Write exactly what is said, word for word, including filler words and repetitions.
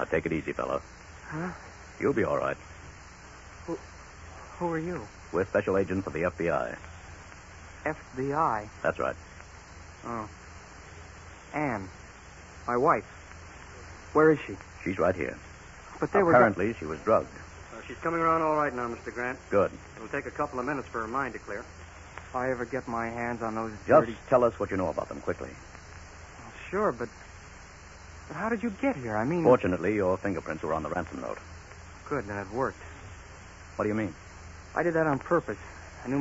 take it easy, fella. Huh? You'll be all right. Who, who are you? We're special agents for the F B I. F B I? That's right. Oh. Anne. My wife. Where is she? She's right here. But they were... Apparently, she was drugged. Uh, she's coming around all right now, Mister Grant. Good. It'll take a couple of minutes for her mind to clear. If I ever get my hands on those Just dirty... tell us what you know about them quickly. Well, sure, but... But how did you get here? I mean... Fortunately, your fingerprints were on the ransom note. Good, then it worked. What do you mean? I did that on purpose.